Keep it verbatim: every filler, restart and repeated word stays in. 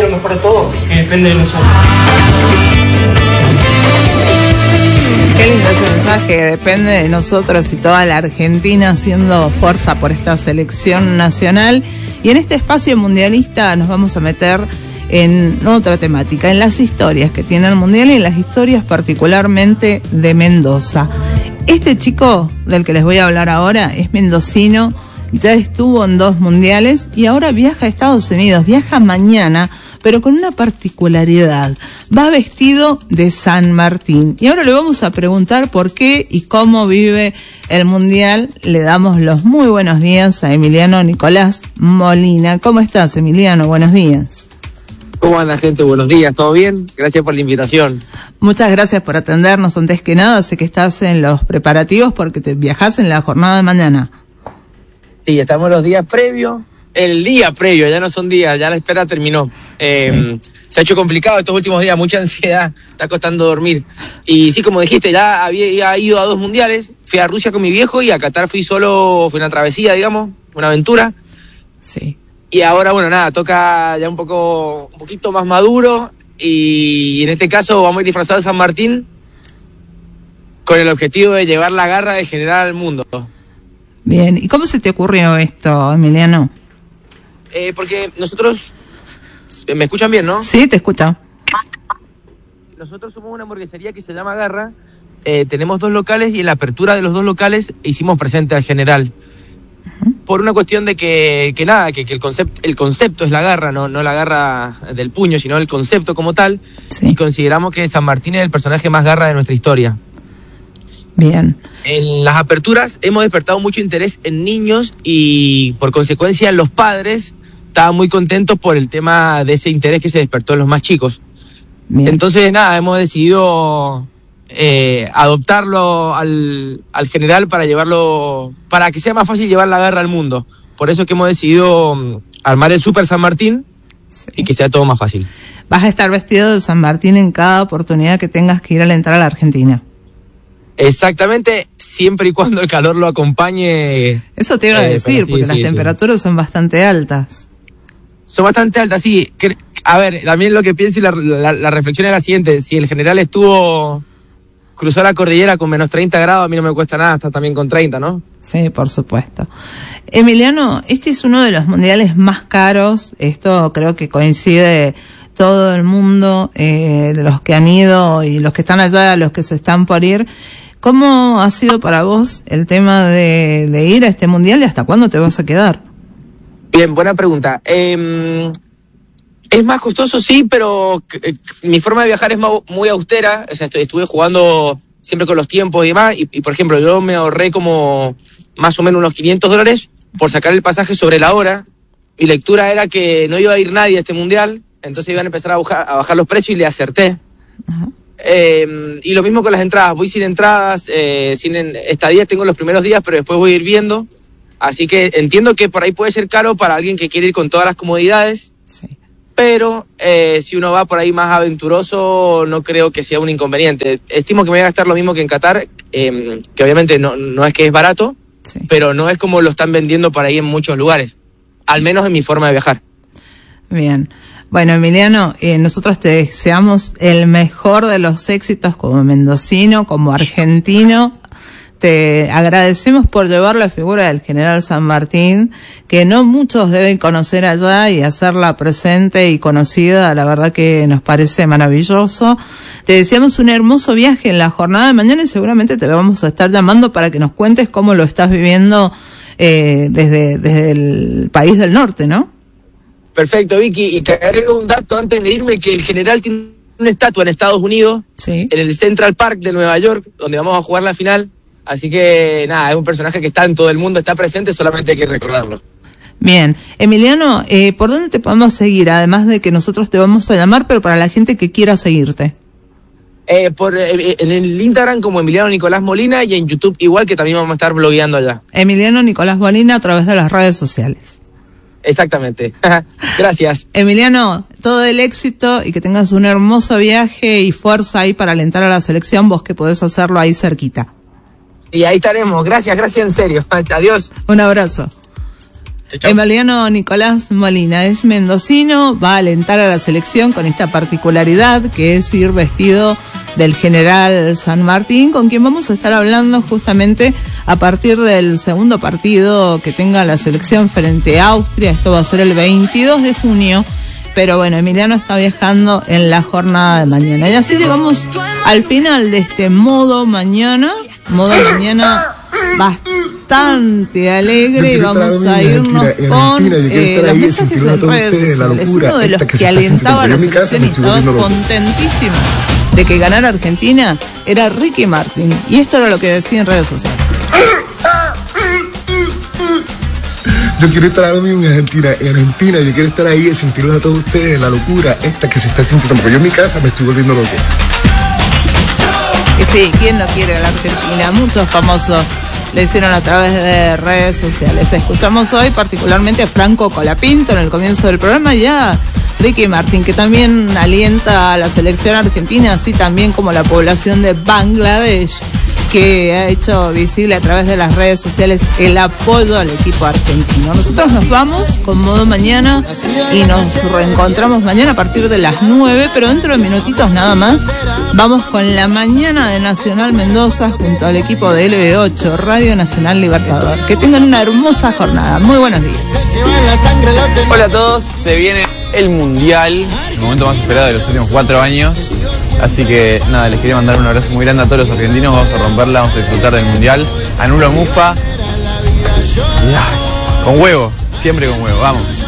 lo mejor de todo, que depende de nosotros. Qué lindo ese mensaje, depende de nosotros y toda la Argentina haciendo fuerza por esta selección nacional. Y en este espacio mundialista nos vamos a meter en otra temática, en las historias que tiene el Mundial y en las historias particularmente de Mendoza. Este chico del que les voy a hablar ahora es mendocino, ya estuvo en dos mundiales y ahora viaja a Estados Unidos, viaja mañana, pero con una particularidad, va vestido de San Martín. Y ahora le vamos a preguntar por qué y cómo vive el Mundial. Le damos los muy buenos días a Emiliano Nicolás Molina. ¿Cómo estás, Emiliano? Buenos días. ¿Cómo anda, gente? Buenos días, ¿todo bien? Gracias por la invitación. Muchas gracias por atendernos. Antes que nada, sé que estás en los preparativos porque te viajás en la jornada de mañana. Sí, estamos los días previos. El día previo, ya no son días, ya la espera terminó. Eh, sí. Se ha hecho complicado estos últimos días, mucha ansiedad, está costando dormir. Y sí, como dijiste, ya había ido a dos mundiales, fui a Rusia con mi viejo y a Qatar fui solo, fue una travesía, digamos, una aventura. Sí. Y ahora, bueno, nada, toca ya un poco, un poquito más maduro y en este caso vamos a ir disfrazados de San Martín con el objetivo de llevar la garra de general al mundo. Bien, ¿y cómo se te ocurrió esto, Emiliano? Eh, porque nosotros... ¿Me escuchan bien, no? Sí, te escucho. Nosotros somos una hamburguesería que se llama Garra. Eh, tenemos dos locales y en la apertura de los dos locales hicimos presente al general. Uh-huh. Por una cuestión de que, que nada, que, que el, concept, el concepto es la garra, no, no la garra del puño, sino el concepto como tal. Sí. Y consideramos que San Martín es el personaje más garra de nuestra historia. Bien. En las aperturas hemos despertado mucho interés en niños y por consecuencia los padres estaban muy contentos por el tema de ese interés que se despertó en los más chicos. Bien. Entonces, nada, hemos decidido eh, adoptarlo al, al general para llevarlo, para que sea más fácil llevar la garra al mundo. Por eso es que hemos decidido armar el Super San Martín, sí, y que sea todo más fácil. Vas a estar vestido de San Martín en cada oportunidad que tengas que ir a alentar a la Argentina. Exactamente, siempre y cuando el calor lo acompañe. Eso te iba a decir, eh, sí, porque sí, las sí, temperaturas sí. son bastante altas. Son bastante altas, sí. A ver, también lo que pienso y la, la, la reflexión es la siguiente. Si el general estuvo, cruzó la cordillera con menos treinta grados, a mí no me cuesta nada, está también con treinta, ¿no? Sí, por supuesto. Emiliano, este es uno de los mundiales más caros. Esto creo que coincide todo el mundo, eh, los que han ido y los que están allá, los que se están por ir. ¿Cómo ha sido para vos el tema de, de ir a este mundial y hasta cuándo te vas a quedar? Bien, buena pregunta. Eh, es más costoso, sí, pero eh, mi forma de viajar es muy austera. O sea, estoy, estuve jugando siempre con los tiempos y demás. Y, y, por ejemplo, yo me ahorré como más o menos unos quinientos dólares por sacar el pasaje sobre la hora. Mi lectura era que no iba a ir nadie a este mundial, entonces iban a empezar a, bajar, a bajar los precios y le acerté. Uh-huh. Eh, y lo mismo con las entradas. Voy sin entradas, eh, sin estadías tengo los primeros días, pero después voy a ir viendo. Así que entiendo que por ahí puede ser caro para alguien que quiere ir con todas las comodidades, sí, pero eh, si uno va por ahí más aventuroso, no creo que sea un inconveniente. Estimo que me voy a gastar lo mismo que en Qatar, eh, que obviamente no, no es que es barato, sí, pero no es como lo están vendiendo por ahí en muchos lugares, al menos en mi forma de viajar. Bien. Bueno, Emiliano, eh, nosotros te deseamos el mejor de los éxitos como mendocino, como argentino. Te agradecemos por llevar la figura del general San Martín, que no muchos deben conocer allá y hacerla presente y conocida. La verdad que nos parece maravilloso. Te deseamos un hermoso viaje en la jornada de mañana y seguramente te vamos a estar llamando para que nos cuentes cómo lo estás viviendo eh, desde, desde el país del norte, ¿no? Perfecto, Vicky. Y te agrego un dato antes de irme, que el general tiene una estatua en Estados Unidos, sí, en el Central Park de Nueva York, donde vamos a jugar la final. Así que, nada, es un personaje que está en todo el mundo, está presente, solamente hay que recordarlo. Bien. Emiliano, eh, ¿por dónde te podemos seguir? Además de que nosotros te vamos a llamar, pero para la gente que quiera seguirte. Eh, por, eh, en el Instagram como Emiliano Nicolás Molina y en YouTube igual, que también vamos a estar blogueando allá. Emiliano Nicolás Molina a través de las redes sociales. Exactamente. Gracias. Emiliano, todo el éxito y que tengas un hermoso viaje y fuerza ahí para alentar a la selección, vos que podés hacerlo ahí cerquita. Y ahí estaremos. Gracias, gracias en serio. Adiós. Un abrazo. Emiliano Nicolás Molina es mendocino, va a alentar a la selección con esta particularidad que es ir vestido del general San Martín, con quien vamos a estar hablando justamente a partir del segundo partido que tenga la selección frente a Austria. Esto va a ser el veintidós de junio. Pero bueno, Emiliano está viajando en la jornada de mañana. Y así llegamos al final de este modo mañana. Modo mañana bastante alegre. Y vamos a irnos con eh, los mensajes en redes sociales. Uno de los que alentaba a la selección y estaba contentísimo de que ganara Argentina era Ricky Martin. Y esto era lo que decía en redes sociales. Yo quiero estar ahora mismo en Argentina, en Argentina, yo quiero estar ahí y sentirlos a todos ustedes, la locura esta que se está sintiendo, porque yo en mi casa me estoy volviendo loco. Y sí, ¿quién no quiere a la Argentina? Muchos famosos lo hicieron a través de redes sociales. Escuchamos hoy particularmente a Franco Colapinto en el comienzo del programa y a Ricky Martin, que también alienta a la selección argentina, así también como la población de Bangladesh, que ha hecho visible a través de las redes sociales el apoyo al equipo argentino. Nosotros nos vamos con Modo Mañana y nos reencontramos mañana a partir de las nueve, pero dentro de minutitos nada más vamos con la mañana de Nacional Mendoza junto al equipo de L B ocho, Radio Nacional Libertador. Que tengan una hermosa jornada. Muy buenos días. Hola a todos, se viene el Mundial, el momento más esperado de los últimos cuatro años. Así que nada, les quería mandar un abrazo muy grande a todos los argentinos. Vamos a romperla, vamos a disfrutar del Mundial. Anulo Mufa. Con huevo, siempre con huevo, vamos.